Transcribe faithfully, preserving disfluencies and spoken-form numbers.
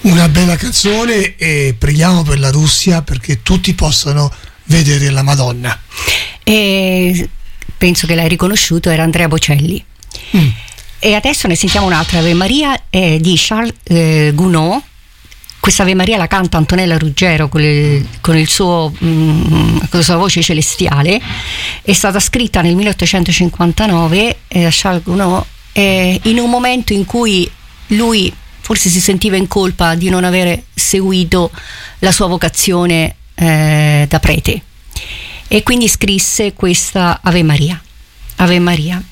Una bella canzone, e preghiamo per la Russia perché tutti possano vedere la Madonna. E penso che l'hai riconosciuto, era Andrea Bocelli. Mm. E adesso ne sentiamo un'altra, Ave Maria, eh, di Charles eh, Gounod. Questa Ave Maria la canta Antonella Ruggero con, le, con, il suo, mm, con la sua voce celestiale. È stata scritta nel milleottocentocinquantanove eh, da Charles Gounod, eh, in un momento in cui lui forse si sentiva in colpa di non avere seguito la sua vocazione eh, da prete, e quindi scrisse questa Ave Maria. Ave Maria.